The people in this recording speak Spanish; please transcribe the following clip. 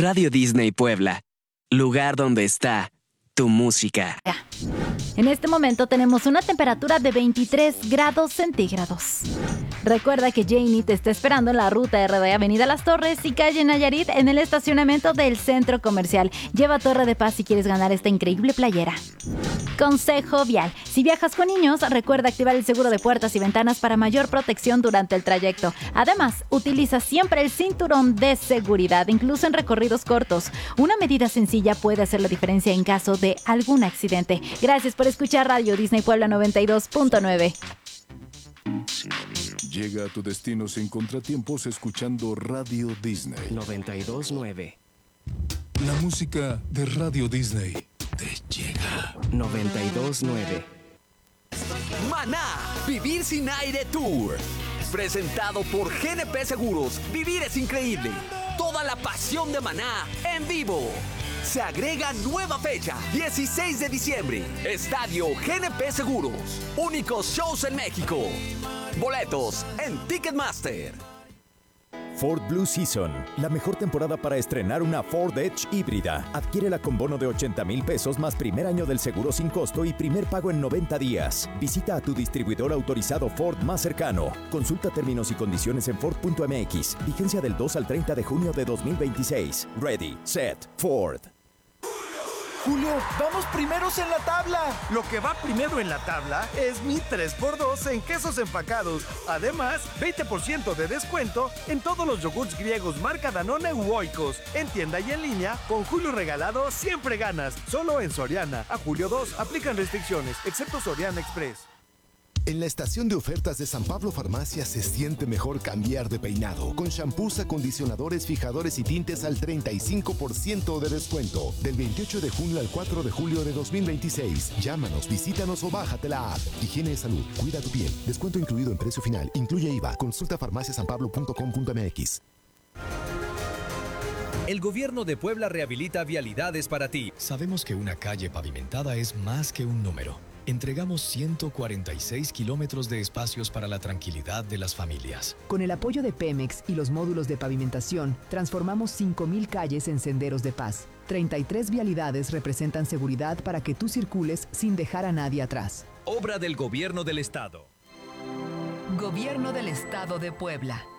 Radio Disney Puebla, lugar donde está tu música. En este momento tenemos una temperatura de 23 grados centígrados. Recuerda que Janie te está esperando en la ruta R de Avenida Las Torres y calle Nayarit en el estacionamiento del centro comercial. Lleva Torre de Paz si quieres ganar esta increíble playera. Consejo vial. Si viajas con niños, recuerda activar el seguro de puertas y ventanas para mayor protección durante el trayecto. Además, utiliza siempre el cinturón de seguridad, incluso en recorridos cortos. Una medida sencilla puede hacer la diferencia en caso de algún accidente. Gracias por escuchar Radio Disney Puebla 92.9. Llega a tu destino sin contratiempos escuchando Radio Disney 92.9. La música de Radio Disney te llega. 92.9. Maná, Vivir sin Aire Tour. Presentado por GNP Seguros. Vivir es increíble. Toda la pasión de Maná en vivo. Se agrega nueva fecha, 16 de diciembre. Estadio GNP Seguros. Únicos shows en México. Boletos en Ticketmaster. Ford Blue Season, la mejor temporada para estrenar una Ford Edge híbrida. Adquiérela con bono de 80,000 pesos más primer año del seguro sin costo y primer pago en 90 días. Visita a tu distribuidor autorizado Ford más cercano. Consulta términos y condiciones en Ford.mx. Vigencia del 2 al 30 de junio de 2026. Ready, set, Ford. Julio, vamos primeros en la tabla. Lo que va primero en la tabla es mi 3x2 en quesos empacados. Además, 20% de descuento en todos los yogurts griegos marca Danone u Oikos. En tienda y en línea, con Julio regalado siempre ganas. Solo en Soriana. A julio 2 aplican restricciones, excepto Soriana Express. En la estación de ofertas de San Pablo Farmacia se siente mejor cambiar de peinado. Con shampoos, acondicionadores, fijadores y tintes al 35% de descuento. Del 28 de junio al 4 de julio de 2026. Llámanos, visítanos o bájate la app. Higiene de salud, cuida tu piel. Descuento incluido en precio final. Incluye IVA. Consulta farmaciasanpablo.com.mx. El gobierno de Puebla rehabilita vialidades para ti. Sabemos que una calle pavimentada es más que un número. Entregamos 146 kilómetros de espacios para la tranquilidad de las familias. Con el apoyo de Pemex y los módulos de pavimentación, transformamos 5,000 calles en senderos de paz. 33 vialidades representan seguridad para que tú circules sin dejar a nadie atrás. Obra del Gobierno del Estado. Gobierno del Estado de Puebla.